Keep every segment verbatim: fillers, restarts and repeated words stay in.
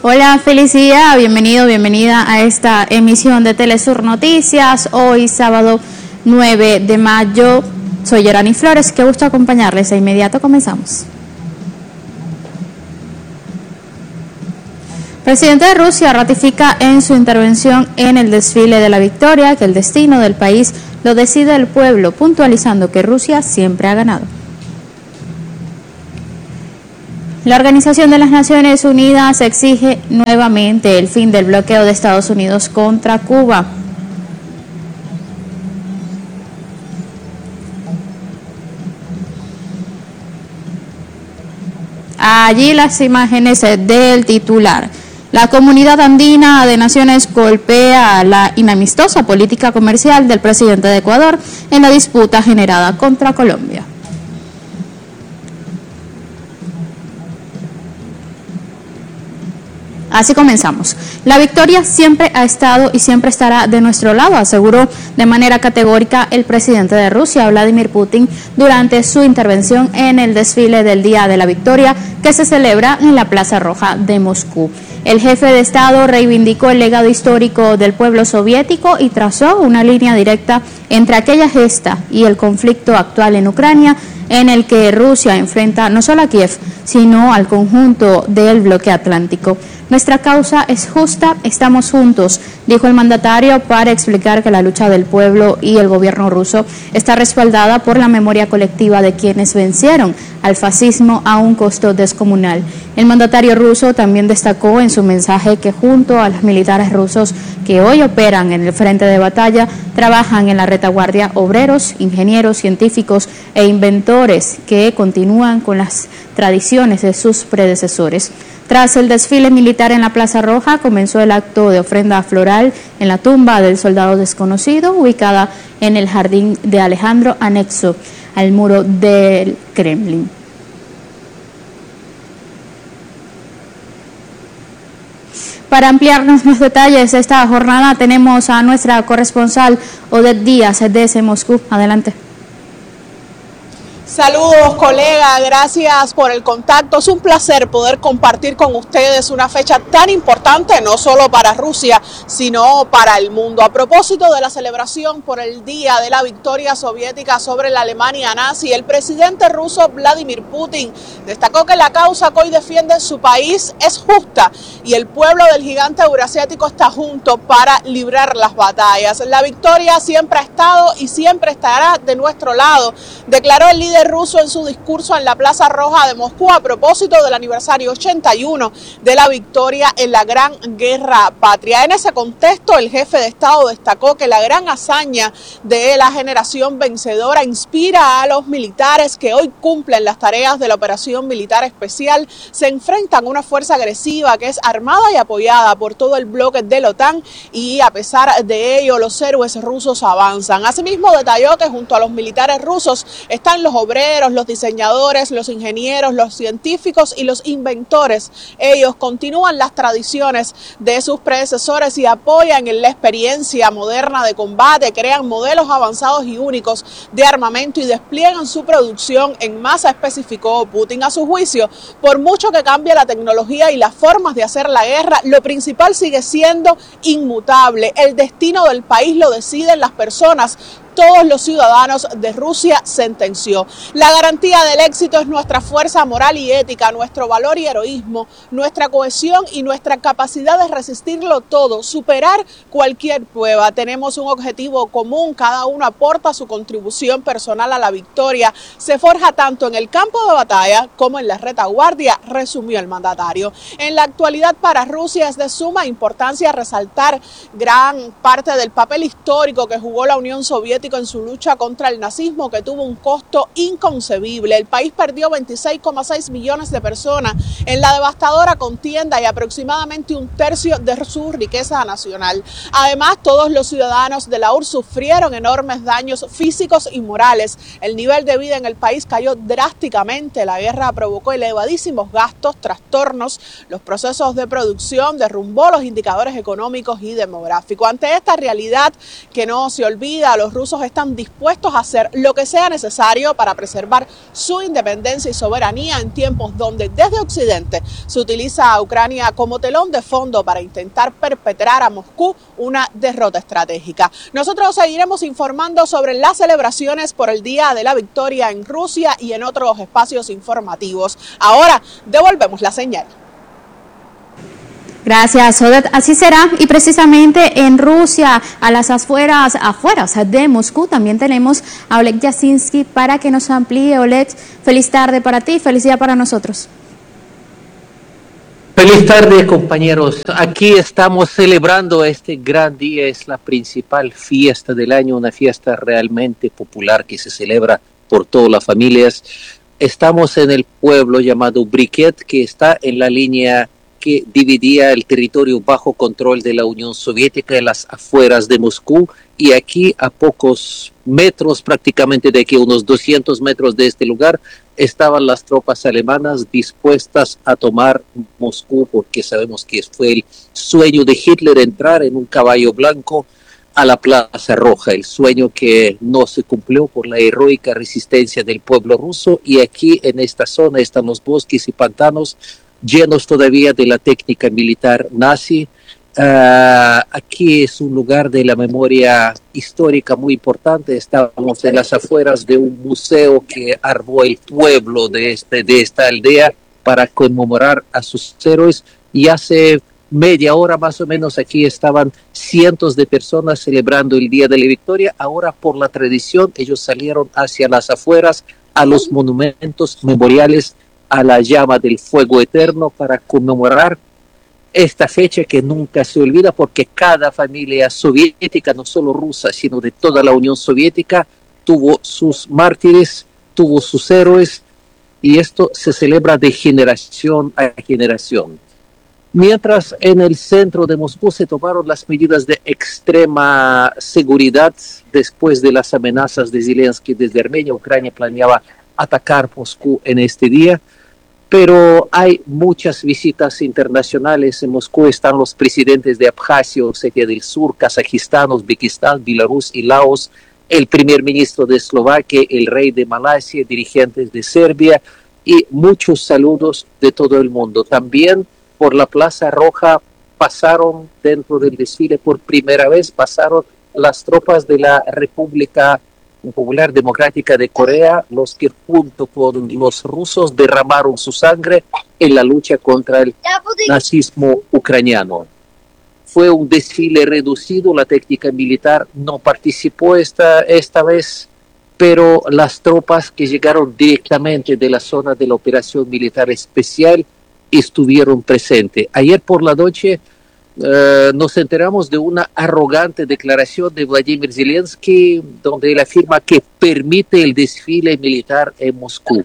Hola, feliz día, bienvenido, bienvenida a esta emisión de Telesur Noticias, hoy sábado nueve de mayo. Soy Yorani Flores, qué gusto acompañarles, de inmediato comenzamos. El presidente de Rusia ratifica en su intervención en el desfile de la victoria que el destino del país lo decide el pueblo, puntualizando que Rusia siempre ha ganado. La Organización de las Naciones Unidas exige nuevamente el fin del bloqueo de Estados Unidos contra Cuba. Allí las imágenes del titular. La comunidad andina de naciones golpea la inamistosa política comercial del presidente de Ecuador en la disputa generada contra Colombia. Así comenzamos. La victoria siempre ha estado y siempre estará de nuestro lado, aseguró de manera categórica el presidente de Rusia, Vladimir Putin, durante su intervención en el desfile del Día de la Victoria que se celebra en la Plaza Roja de Moscú. El jefe de Estado reivindicó el legado histórico del pueblo soviético y trazó una línea directa entre aquella gesta y el conflicto actual en Ucrania, en el que Rusia enfrenta no solo a Kiev, sino al conjunto del bloque atlántico. Nuestra causa es justa, estamos juntos, dijo el mandatario para explicar que la lucha del pueblo y el gobierno ruso está respaldada por la memoria colectiva de quienes vencieron al fascismo a un costo descomunal. El mandatario ruso también destacó en su mensaje que junto a los militares rusos que hoy operan en el frente de batalla, trabajan en la retaguardia obreros, ingenieros, científicos e inventores que continúan con las tradiciones de sus predecesores. Tras el desfile militar en la Plaza Roja, comenzó el acto de ofrenda floral en la tumba del soldado desconocido, ubicada en el jardín de Alejandro, anexo al muro del Kremlin. Para ampliarnos los detalles de esta jornada, tenemos a nuestra corresponsal Odette Díaz desde Moscú. Adelante. Saludos, colega, gracias por el contacto. Es un placer poder compartir con ustedes una fecha tan importante, no solo para Rusia, sino para el mundo. A propósito de la celebración por el Día de la Victoria Soviética sobre la Alemania nazi, el presidente ruso Vladimir Putin destacó que la causa que hoy defiende su país es justa y el pueblo del gigante eurasiático está junto para librar las batallas. La victoria siempre ha estado y siempre estará de nuestro lado, declaró el líder ruso en su discurso en la Plaza Roja de Moscú a propósito del aniversario ochenta y uno de la victoria en la Gran Guerra Patria. En ese contexto, el jefe de Estado destacó que la gran hazaña de la generación vencedora inspira a los militares que hoy cumplen las tareas de la operación militar especial, se enfrentan a una fuerza agresiva que es armada y apoyada por todo el bloque de la OTAN y a pesar de ello los héroes rusos avanzan. Asimismo detalló que junto a los militares rusos están los obreros, los diseñadores, los ingenieros, los científicos y los inventores. Ellos continúan las tradiciones de sus predecesores y apoyan en la experiencia moderna de combate, crean modelos avanzados y únicos de armamento y despliegan su producción en masa, especificó Putin. A su juicio, por mucho que cambie la tecnología y las formas de hacer la guerra, lo principal sigue siendo inmutable. El destino del país lo deciden las personas, todos los ciudadanos de Rusia, sentenció. La garantía del éxito es nuestra fuerza moral y ética, nuestro valor y heroísmo, nuestra cohesión y nuestra capacidad de resistirlo todo, superar cualquier prueba. Tenemos un objetivo común, cada uno aporta su contribución personal a la victoria. Se forja tanto en el campo de batalla como en la retaguardia, resumió el mandatario. En la actualidad para Rusia es de suma importancia resaltar gran parte del papel histórico que jugó la Unión Soviética en su lucha contra el nazismo, que tuvo un costo inconcebible. El país perdió veintiséis coma seis millones de personas en la devastadora contienda y aproximadamente un tercio de su riqueza nacional. Además, todos los ciudadanos de la U R S S sufrieron enormes daños físicos y morales. El nivel de vida en el país cayó drásticamente. La guerra provocó elevadísimos gastos, trastornos, los procesos de producción, derrumbó los indicadores económicos y demográficos. Ante esta realidad que no se olvida, los rusos rusos están dispuestos a hacer lo que sea necesario para preservar su independencia y soberanía en tiempos donde desde Occidente se utiliza a Ucrania como telón de fondo para intentar perpetrar a Moscú una derrota estratégica. Nosotros seguiremos informando sobre las celebraciones por el Día de la Victoria en Rusia y en otros espacios informativos. Ahora devolvemos la señal. Gracias, Odette. Así será. Y precisamente en Rusia, a las afueras, afueras de Moscú, también tenemos a Oleg Yasinski para que nos amplíe. Oleg, feliz tarde para ti, feliz día para nosotros. Feliz tarde, compañeros. Aquí estamos celebrando este gran día. Es la principal fiesta del año, una fiesta realmente popular que se celebra por todas las familias. Estamos en el pueblo llamado Briket, que está en la línea que dividía el territorio bajo control de la Unión Soviética en las afueras de Moscú, y aquí a pocos metros, prácticamente de aquí unos doscientos metros de este lugar, estaban las tropas alemanas dispuestas a tomar Moscú, porque sabemos que fue el sueño de Hitler entrar en un caballo blanco a la Plaza Roja, el sueño que no se cumplió por la heroica resistencia del pueblo ruso. Y aquí en esta zona están los bosques y pantanos llenos todavía de la técnica militar nazi. Uh, aquí es un lugar de la memoria histórica muy importante. Estamos en las afueras de un museo que armó el pueblo de, este, de esta aldea para conmemorar a sus héroes, y hace media hora más o menos aquí estaban cientos de personas celebrando el Día de la Victoria. Ahora, por la tradición, ellos salieron hacia las afueras, a los monumentos memoriales a la llama del fuego eterno, para conmemorar esta fecha que nunca se olvida, porque cada familia soviética, no solo rusa, sino de toda la Unión Soviética, tuvo sus mártires, tuvo sus héroes, y esto se celebra de generación a generación. Mientras en el centro de Moscú se tomaron las medidas de extrema seguridad después de las amenazas de Zelensky desde Armenia. Ucrania planeaba atacar Moscú en este día, pero hay muchas visitas internacionales. En Moscú están los presidentes de Abjasia, Osetia del Sur, Kazajistán, Uzbekistán, Belarus y Laos, el primer ministro de Eslovaquia, el rey de Malasia, dirigentes de Serbia, y muchos saludos de todo el mundo. También por la Plaza Roja pasaron, dentro del desfile por primera vez, pasaron las tropas de la República Popular Democrática de Corea, los que junto con los rusos derramaron su sangre en la lucha contra el nazismo ucraniano. Fue un desfile reducido, la técnica militar no participó esta, esta vez, pero las tropas que llegaron directamente de la zona de la operación militar especial estuvieron presentes. Ayer por la noche Uh, nos enteramos de una arrogante declaración de Vladimir Zelensky, donde él afirma que permite el desfile militar en Moscú.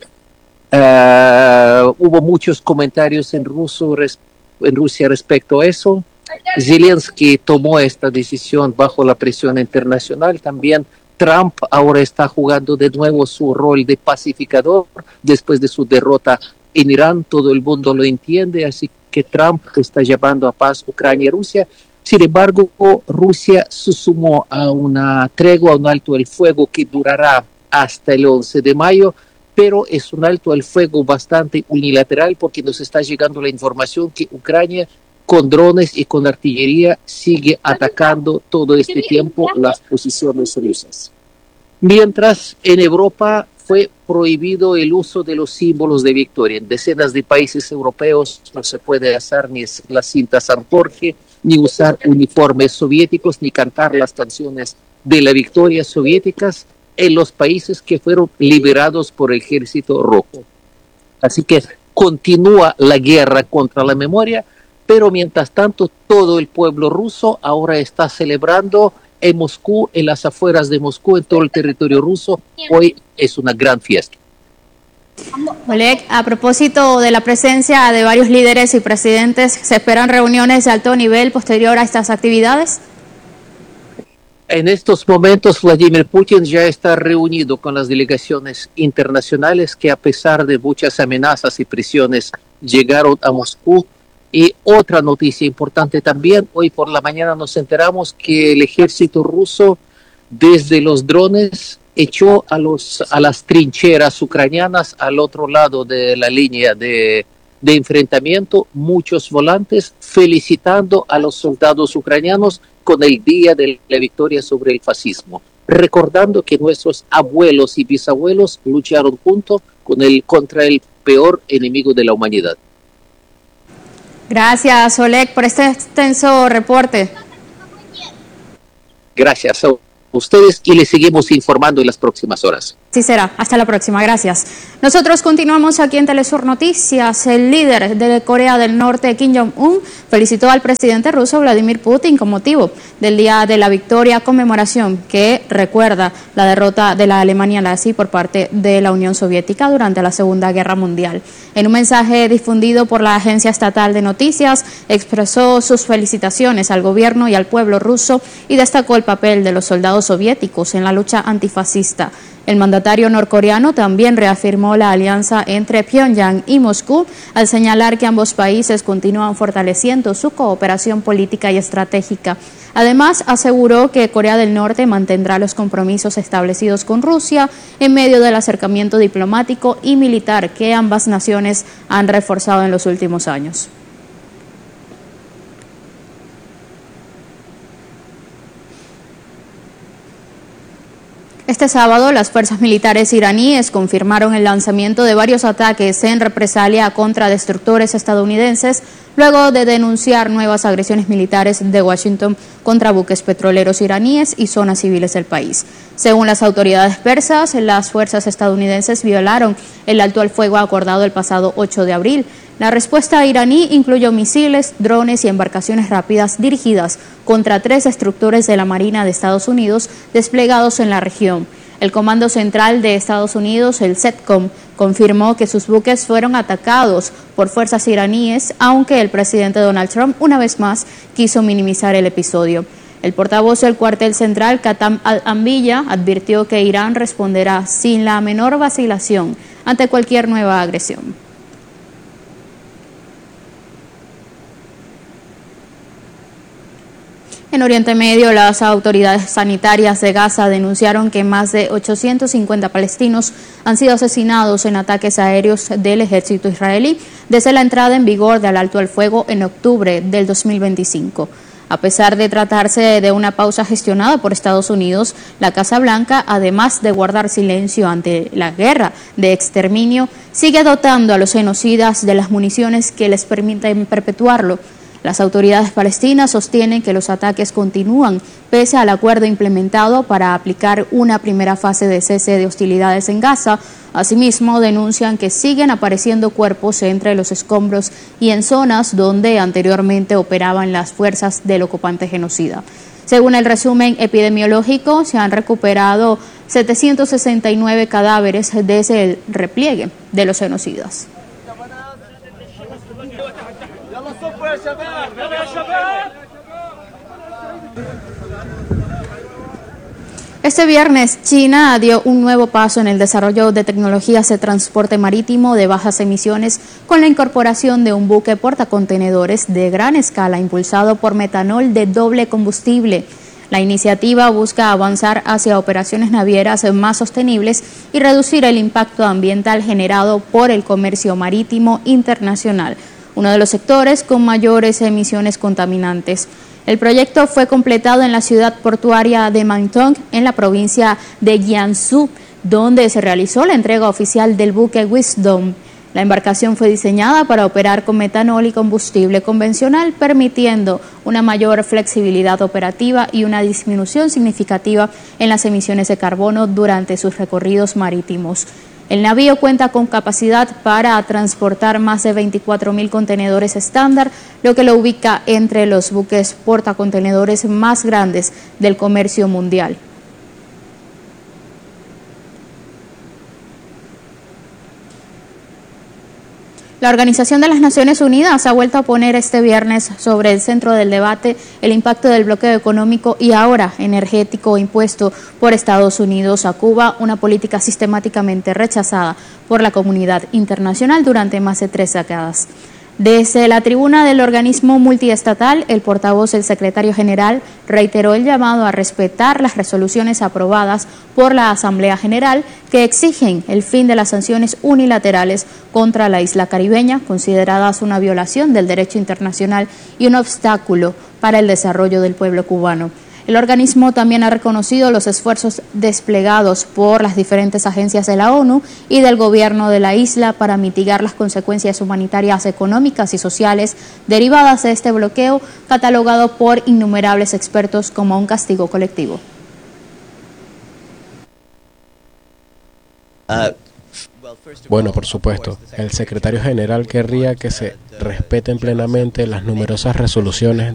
Uh, hubo muchos comentarios en, ruso, res, en Rusia respecto a eso. Zelensky tomó esta decisión bajo la presión internacional. También Trump ahora está jugando de nuevo su rol de pacificador después de su derrota en Irán. Todo el mundo lo entiende, así que Trump está llamando a paz Ucrania y Rusia. Sin embargo, Rusia se sumó a una tregua, a un alto el fuego que durará hasta el once de mayo, pero es un alto el fuego bastante unilateral, porque nos está llegando la información que Ucrania con drones y con artillería sigue atacando todo este tiempo las posiciones rusas. Mientras en Europa fue prohibido el uso de los símbolos de victoria. En decenas de países europeos no se puede hacer ni la cinta San Jorge, ni usar uniformes soviéticos, ni cantar las canciones de la victoria soviéticas en los países que fueron liberados por el Ejército Rojo. Así que continúa la guerra contra la memoria, pero mientras tanto todo el pueblo ruso ahora está celebrando en Moscú, en las afueras de Moscú, en todo el territorio ruso. Hoy es una gran fiesta. Oleg, a propósito de la presencia de varios líderes y presidentes, ¿se esperan reuniones de alto nivel posterior a estas actividades? En estos momentos, Vladimir Putin ya está reunido con las delegaciones internacionales que, a pesar de muchas amenazas y presiones, llegaron a Moscú. Y otra noticia importante también, hoy por la mañana nos enteramos que el ejército ruso desde los drones echó a, los, a las trincheras ucranianas al otro lado de la línea de, de enfrentamiento muchos volantes felicitando a los soldados ucranianos con el día de la victoria sobre el fascismo, recordando que nuestros abuelos y bisabuelos lucharon juntos con el, contra el peor enemigo de la humanidad. Gracias, Oleg, por este extenso reporte. Gracias a ustedes y les seguimos informando en las próximas horas. Sí será. Hasta la próxima. Gracias. Nosotros continuamos aquí en Telesur Noticias. El líder de Corea del Norte, Kim Jong-un, felicitó al presidente ruso Vladimir Putin con motivo del Día de la Victoria, conmemoración que recuerda la derrota de la Alemania nazi por parte de la Unión Soviética durante la Segunda Guerra Mundial. En un mensaje difundido por la Agencia Estatal de Noticias, expresó sus felicitaciones al gobierno y al pueblo ruso y destacó el papel de los soldados soviéticos en la lucha antifascista. El mandatario norcoreano también reafirmó la alianza entre Pyongyang y Moscú al señalar que ambos países continúan fortaleciendo su cooperación política y estratégica. Además, aseguró que Corea del Norte mantendrá los compromisos establecidos con Rusia en medio del acercamiento diplomático y militar que ambas naciones han reforzado en los últimos años. Este sábado, las fuerzas militares iraníes confirmaron el lanzamiento de varios ataques en represalia contra destructores estadounidenses, luego de denunciar nuevas agresiones militares de Washington contra buques petroleros iraníes y zonas civiles del país. Según las autoridades persas, las fuerzas estadounidenses violaron el alto al fuego acordado el pasado ocho de abril. La respuesta iraní incluyó misiles, drones y embarcaciones rápidas dirigidas contra tres destructores de la Marina de Estados Unidos desplegados en la región. El Comando Central de Estados Unidos, el CENTCOM, confirmó que sus buques fueron atacados por fuerzas iraníes, aunque el presidente Donald Trump, una vez más, quiso minimizar el episodio. El portavoz del cuartel central, Katam al-Anbiya, advirtió que Irán responderá sin la menor vacilación ante cualquier nueva agresión. En Oriente Medio, las autoridades sanitarias de Gaza denunciaron que más de ochocientos cincuenta palestinos han sido asesinados en ataques aéreos del ejército israelí desde la entrada en vigor del alto al fuego en octubre del dos mil veinticinco. A pesar de tratarse de una pausa gestionada por Estados Unidos, la Casa Blanca, además de guardar silencio ante la guerra de exterminio, sigue dotando a los genocidas de las municiones que les permiten perpetuarlo. Las autoridades palestinas sostienen que los ataques continúan pese al acuerdo implementado para aplicar una primera fase de cese de hostilidades en Gaza. Asimismo, denuncian que siguen apareciendo cuerpos entre los escombros y en zonas donde anteriormente operaban las fuerzas del ocupante genocida. Según el resumen epidemiológico, se han recuperado setecientos sesenta y nueve cadáveres desde el repliegue de los genocidas. Este viernes, China dio un nuevo paso en el desarrollo de tecnologías de transporte marítimo de bajas emisiones con la incorporación de un buque portacontenedores de gran escala impulsado por metanol de doble combustible. La iniciativa busca avanzar hacia operaciones navieras más sostenibles y reducir el impacto ambiental generado por el comercio marítimo internacional, uno de los sectores con mayores emisiones contaminantes. El proyecto fue completado en la ciudad portuaria de Mantong, en la provincia de Jiangsu, donde se realizó la entrega oficial del buque Wisdom. La embarcación fue diseñada para operar con metanol y combustible convencional, permitiendo una mayor flexibilidad operativa y una disminución significativa en las emisiones de carbono durante sus recorridos marítimos. El navío cuenta con capacidad para transportar más de veinticuatro mil contenedores estándar, lo que lo ubica entre los buques portacontenedores más grandes del comercio mundial. La Organización de las Naciones Unidas ha vuelto a poner este viernes sobre el centro del debate el impacto del bloqueo económico y ahora energético impuesto por Estados Unidos a Cuba, una política sistemáticamente rechazada por la comunidad internacional durante más de tres décadas. Desde la tribuna del organismo multiestatal, el portavoz del secretario general reiteró el llamado a respetar las resoluciones aprobadas por la Asamblea General que exigen el fin de las sanciones unilaterales contra la isla caribeña, consideradas una violación del derecho internacional y un obstáculo para el desarrollo del pueblo cubano. El organismo también ha reconocido los esfuerzos desplegados por las diferentes agencias de la ONU y del gobierno de la isla para mitigar las consecuencias humanitarias, económicas y sociales derivadas de este bloqueo, catalogado por innumerables expertos como un castigo colectivo. Bueno, por supuesto, el secretario general querría que se respeten plenamente las numerosas resoluciones